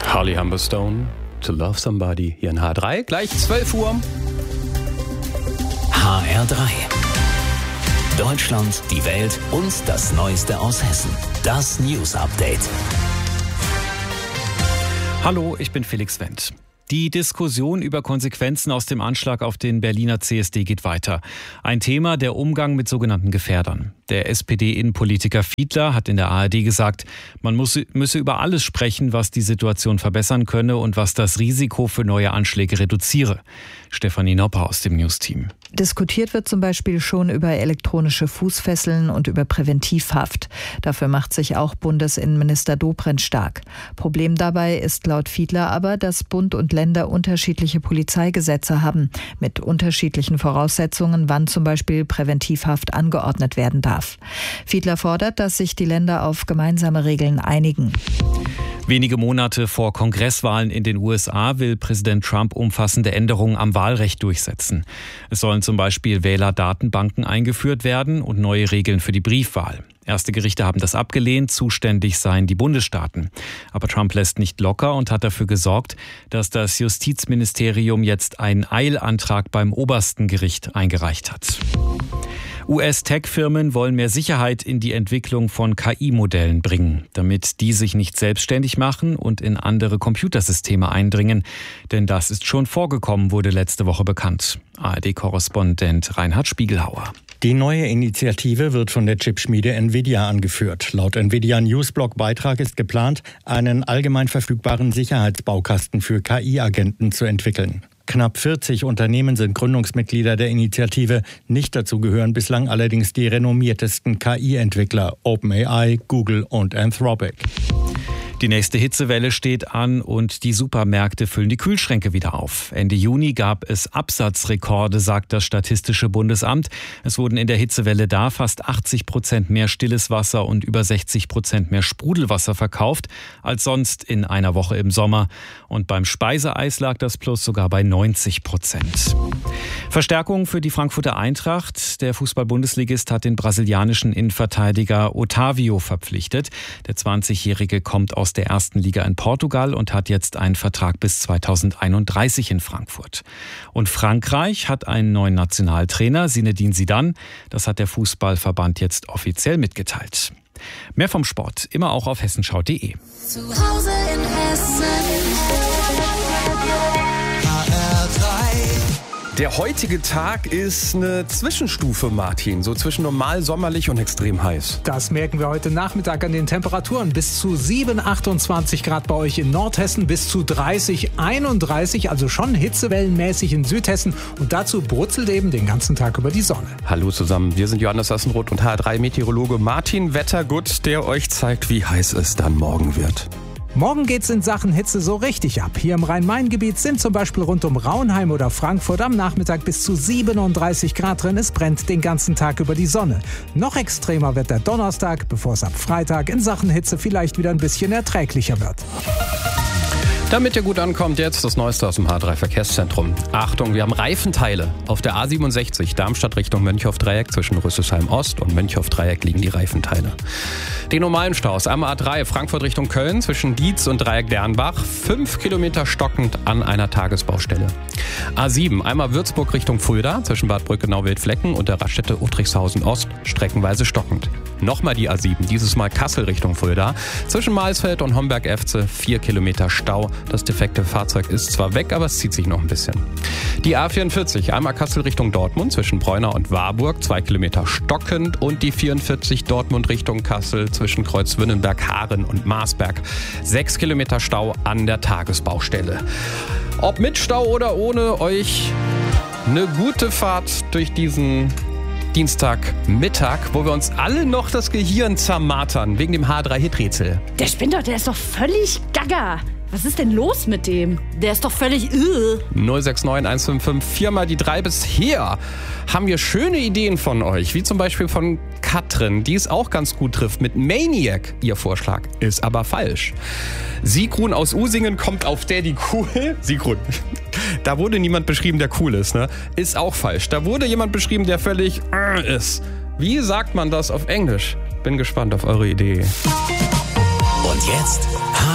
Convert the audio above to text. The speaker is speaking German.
Harley Humberstone, To Love Somebody, hier in H3, gleich 12 Uhr. HR3. Deutschland, die Welt und das Neueste aus Hessen. Das News Update. Hallo, ich bin Felix Wendt. Die Diskussion über Konsequenzen aus dem Anschlag auf den Berliner CSD geht weiter. Ein Thema, der Umgang mit sogenannten Gefährdern. Der SPD-Innenpolitiker Fiedler hat in der ARD gesagt, man müsse über alles sprechen, was die Situation verbessern könne und was das Risiko für neue Anschläge reduziere. Stefanie Nopper aus dem News-Team. Diskutiert wird zum Beispiel schon über elektronische Fußfesseln und über Präventivhaft. Dafür macht sich auch Bundesinnenminister Dobrindt stark. Problem dabei ist laut Fiedler aber, dass Bund und Länder unterschiedliche Polizeigesetze haben, mit unterschiedlichen Voraussetzungen, wann zum Beispiel Präventivhaft angeordnet werden darf. Fiedler fordert, dass sich die Länder auf gemeinsame Regeln einigen. Wenige Monate vor Kongresswahlen in den USA will Präsident Trump umfassende Änderungen am Wahlrecht durchsetzen. Es sollen zum Beispiel Wählerdatenbanken eingeführt werden und neue Regeln für die Briefwahl. Erste Gerichte haben das abgelehnt, zuständig seien die Bundesstaaten. Aber Trump lässt nicht locker und hat dafür gesorgt, dass das Justizministerium jetzt einen Eilantrag beim obersten Gericht eingereicht hat. US-Tech-Firmen wollen mehr Sicherheit in die Entwicklung von KI-Modellen bringen, damit die sich nicht selbstständig machen und in andere Computersysteme eindringen. Denn das ist schon vorgekommen, wurde letzte Woche bekannt. ARD-Korrespondent Reinhard Spiegelhauer. Die neue Initiative wird von der Chipschmiede Nvidia angeführt. Laut Nvidia Newsblog-Beitrag ist geplant, einen allgemein verfügbaren Sicherheitsbaukasten für KI-Agenten zu entwickeln. Knapp 40 Unternehmen sind Gründungsmitglieder der Initiative. Nicht dazu gehören bislang allerdings die renommiertesten KI-Entwickler OpenAI, Google und Anthropic. Die nächste Hitzewelle steht an und die Supermärkte füllen die Kühlschränke wieder auf. Ende Juni gab es Absatzrekorde, sagt das Statistische Bundesamt. Es wurden in der Hitzewelle da fast 80% mehr stilles Wasser und über 60% mehr Sprudelwasser verkauft als sonst in einer Woche im Sommer. Und beim Speiseeis lag das Plus sogar bei 90%. Verstärkung für die Frankfurter Eintracht. Der Fußball-Bundesligist hat den brasilianischen Innenverteidiger Otavio verpflichtet. Der 20-Jährige kommt aus der ersten Liga in Portugal und hat jetzt einen Vertrag bis 2031 in Frankfurt. Und Frankreich hat einen neuen Nationaltrainer, Zinedine Zidane. Das hat der Fußballverband jetzt offiziell mitgeteilt. Mehr vom Sport, immer auch auf hessenschau.de. Zu Hause in Hessen. Der heutige Tag ist eine Zwischenstufe, Martin. So zwischen normal, sommerlich und extrem heiß. Das merken wir heute Nachmittag an den Temperaturen. Bis zu 7, 28 Grad bei euch in Nordhessen, bis zu 30, 31, also schon hitzewellenmäßig in Südhessen. Und dazu brutzelt eben den ganzen Tag über die Sonne. Hallo zusammen, wir sind Johannes Sassenroth und HR3-Meteorologe Martin Wettergut, der euch zeigt, wie heiß es dann morgen wird. Morgen geht's in Sachen Hitze so richtig ab. Hier im Rhein-Main-Gebiet sind zum Beispiel rund um Raunheim oder Frankfurt am Nachmittag bis zu 37 Grad drin. Es brennt den ganzen Tag über die Sonne. Noch extremer wird der Donnerstag, bevor es ab Freitag in Sachen Hitze vielleicht wieder ein bisschen erträglicher wird. Damit ihr gut ankommt, jetzt das Neueste aus dem H3-Verkehrszentrum. Achtung, wir haben Reifenteile. Auf der A67 Darmstadt Richtung Mönchhoff-Dreieck zwischen Rüsselsheim-Ost und Mönchhoff-Dreieck liegen die Reifenteile. Die normalen Staus am A3 Frankfurt Richtung Köln zwischen Dietz und Dreieck Dernbach 5 Kilometer stockend an einer Tagesbaustelle. A7 einmal Würzburg Richtung Fulda zwischen Bad Brückenau-Wildflecken und der Raststätte Utrichshausen-Ost streckenweise stockend. Nochmal die A7, dieses Mal Kassel Richtung Fulda. Zwischen Maisfeld und Homberg-Efze 4 Kilometer Stau. Das defekte Fahrzeug ist zwar weg, aber es zieht sich noch ein bisschen. Die A44, einmal Kassel Richtung Dortmund zwischen Preunau und Warburg, 2 Kilometer stockend. Und die 44 Dortmund Richtung Kassel zwischen Kreuzwünnenberg, Haaren und Marsberg. 6 Kilometer Stau an der Tagesbaustelle. Ob mit Stau oder ohne, euch eine gute Fahrt durch diesen Dienstagmittag, wo wir uns alle noch das Gehirn zermartern wegen dem H3-Hit-Rätsel. Der spinnt doch, der ist doch völlig gaga. Was ist denn los mit dem? Der ist doch völlig 069 155 4 mal die 3. Bisher haben wir schöne Ideen von euch, wie zum Beispiel von Katrin, die es auch ganz gut trifft mit Maniac. Ihr Vorschlag ist aber falsch. Sigrun aus Usingen kommt auf Daddy Cool. Sigrun, da wurde niemand beschrieben, der cool ist, ne? Ist auch falsch. Da wurde jemand beschrieben, der völlig ist. Wie sagt man das auf Englisch? Bin gespannt auf eure Idee. Und jetzt